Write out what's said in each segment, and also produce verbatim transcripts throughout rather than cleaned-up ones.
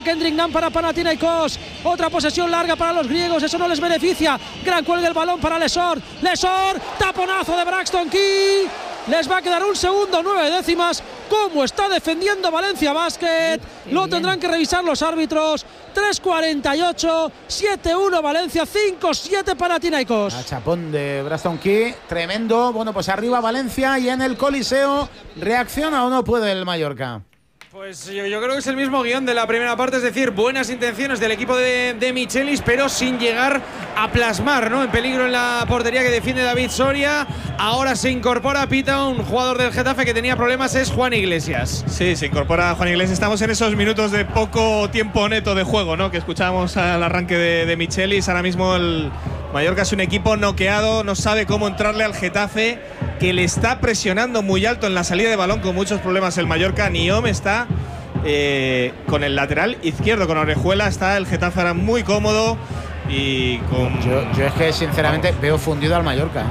Kendrick para Panathinaikos, otra posesión larga para los griegos, eso no les beneficia. Gran cuelga el balón para Lesor, Lesor, taponazo de Braxton Key, les va a quedar un segundo, nueve décimas. ¿Cómo está defendiendo Valencia Basket? Lo tendrán que revisar los árbitros. tres cuarenta y ocho, siete uno Valencia, cinco siete Panathinaikos. A chapón de Braxton Key, tremendo. Bueno, pues arriba Valencia y en el Coliseo, ¿reacciona o no puede el Mallorca? Pues yo, yo creo que es el mismo guión de la primera parte, es decir, buenas intenciones del equipo de, de Michelis, pero sin llegar a plasmar, ¿no? En peligro en la portería que defiende David Soria. Ahora se incorpora, pita, un jugador del Getafe que tenía problemas, es Juan Iglesias. Sí, se incorpora Juan Iglesias. Estamos en esos minutos de poco tiempo neto de juego, ¿no? Que escuchábamos al arranque de, de Michelis. Ahora mismo el Mallorca es un equipo noqueado, no sabe cómo entrarle al Getafe, que le está presionando muy alto en la salida de balón, con muchos problemas el Mallorca. Niom está eh, con el lateral izquierdo, con Orejuela, está el Getafe ahora muy cómodo y con… Yo, yo es que sinceramente veo fundido al Mallorca.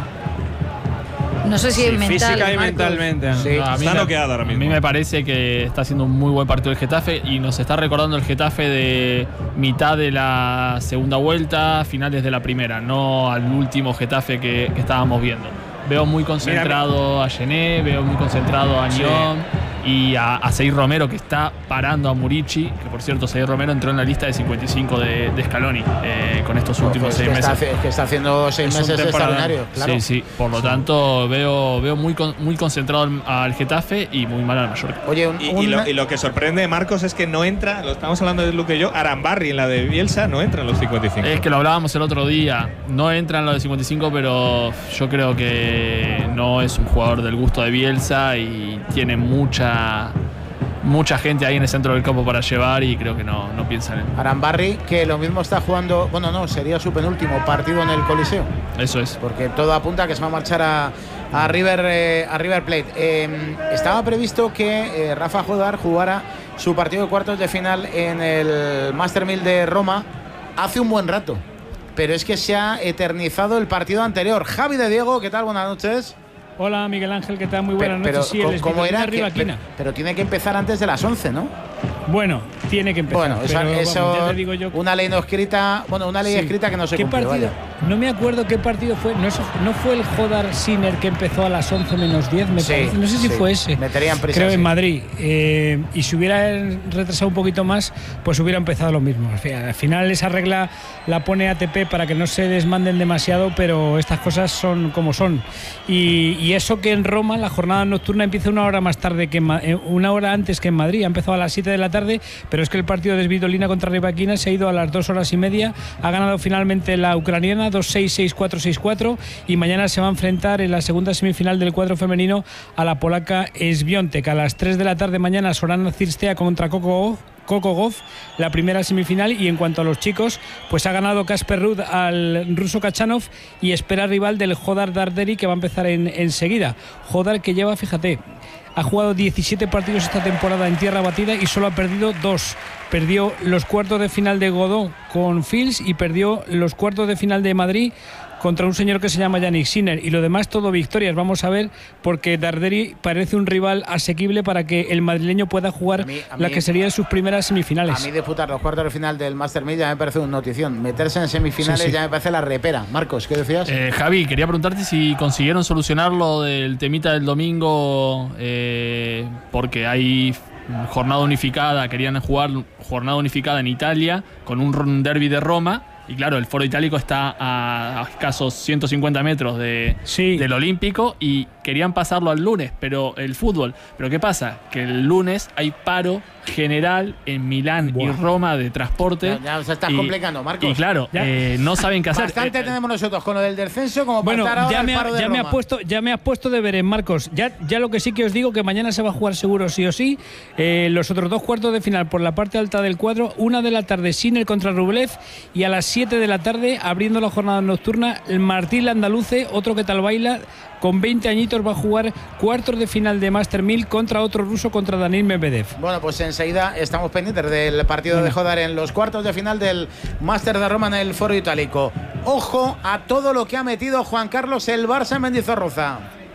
No sé si sí, es mental, física y Marcos. mentalmente. Sí, no, a mí está me, noqueado ahora mismo. A mí me parece que está haciendo un muy buen partido el Getafe y nos está recordando el Getafe de mitad de la segunda vuelta, finales de la primera, no al último Getafe que, que estábamos viendo. Veo muy concentrado Mira, a Gené, veo muy concentrado a Niom sí. y a, a Seir Romero, que está parando a Murici, que por cierto Seir Romero entró en la lista de cincuenta y cinco de, de Scaloni eh, con estos últimos pues seis que meses. Está, es que está haciendo seis es meses extraordinarios. Claro. Sí, sí. Por lo sí. tanto, veo, veo muy, con, muy concentrado al, al Getafe y muy mal al Mallorca. Oye, un, y, un... y, lo, y lo que sorprende, Marcos, es que no entra, lo estamos hablando de Luque y yo, Arambarri en la de Bielsa no entra en los cincuenta y cinco. Es que lo hablábamos el otro día, no entra en los de cincuenta y cinco, pero yo creo que no es un jugador del gusto de Bielsa y tiene mucha mucha gente ahí en el centro del campo para llevar y creo que no, no piensan en él. Arambarri, que lo mismo está jugando, bueno, no, sería su penúltimo partido en el Coliseo. Eso es. Porque todo apunta a que se va a marchar a, a, River, eh, a River Plate. Eh, estaba previsto que eh, Rafa Jodar jugara su partido de cuartos de final en el Master mil de Roma hace un buen rato, pero es que se ha eternizado el partido anterior. Javi de Diego, ¿qué tal? Buenas noches. Hola Miguel Ángel, ¿qué tal? Muy buenas pero, noches. Pero, sí, ¿cómo era? Que, pero, pero tiene que empezar antes de las once, ¿no? Bueno, tiene que empezar. Bueno, eso, pero, eso vamos, ya te digo yo, una ley no escrita, bueno, una ley sí. escrita que no se ¿Qué cumple, partido? Vaya. No me acuerdo qué partido fue. No, no fue el Jodar Sinner que empezó a las once menos diez, me sí, parece. No sé si sí. fue ese. Meterían prisa, Creo sí. en Madrid. Eh, y si hubiera retrasado un poquito más, pues hubiera empezado lo mismo. Al final esa regla la pone A T P para que no se desmanden demasiado, pero estas cosas son como son. Y, y eso que en Roma la jornada nocturna empieza una hora más tarde que en, una hora antes que en Madrid. Ha empezado a las siete de la tarde, pero es que el partido de Svitolina contra Rybakina se ha ido a las dos horas y media. Ha ganado finalmente la ucraniana dos seis, seis cuatro, seis cuatro y mañana se va a enfrentar en la segunda semifinal del cuadro femenino a la polaca Świątek. A las tres de la tarde mañana Sorana Cirstea contra Coco Coco Gauff, la primera semifinal. Y en cuanto a los chicos, pues ha ganado Casper Ruud al ruso Kachanov y espera rival del Jodar Darderi, que va a empezar en, enseguida. Jodar, que lleva, fíjate, ha jugado diecisiete partidos esta temporada en tierra batida y solo ha perdido dos. Perdió los cuartos de final de Godó con Fils y perdió los cuartos de final de Madrid contra un señor que se llama Yannick Sinner, y lo demás todo victorias. Vamos a ver, porque Darderi parece un rival asequible para que el madrileño pueda jugar a mí, a mí, la que serían sus primeras semifinales. A mí disputar los cuartos de final del Master mil ya me parece una notición. Meterse en semifinales sí, sí. ya me parece la repera. Marcos, ¿qué decías? Eh, Javi, quería preguntarte si consiguieron solucionar lo del temita del domingo, eh, porque hay jornada unificada, querían jugar jornada unificada en Italia con un derbi de Roma. Y claro, el Foro Itálico está a, a escasos ciento cincuenta metros de, sí. del Olímpico y querían pasarlo al lunes, pero el fútbol. Pero ¿qué pasa? Que el lunes hay paro general en Milán Buah. y Roma de transporte. Ya, ya se está complicando, Marcos. Y claro, eh, no saben qué hacer. Bastante eh, tenemos nosotros con lo del descenso como bueno, para estar ya ahora me, el paro ha, de ya Roma. me ha puesto, ya me has puesto deberes, Marcos. Ya, ya lo que sí que os digo, que mañana se va a jugar seguro sí o sí. Eh, los otros dos cuartos de final por la parte alta del cuadro. Una de la tarde Sinner contra Rublev y a las siete de la tarde, abriendo la jornada nocturna, el Martín Landaluce, otro que tal baila, con veinte añitos, va a jugar cuartos de final de Master mil contra otro ruso, contra Daniil Medvedev. Bueno, pues enseguida estamos pendientes del partido Mira. de Jodar en los cuartos de final del Master de Roma en el Foro Itálico. Ojo a todo lo que ha metido Juan Carlos el Barça en Mendizorroza.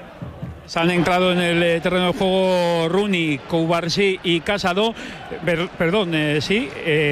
Se han entrado en el terreno de juego Rooney, Koubarsi y Casado. Per, perdón, eh, sí. Eh,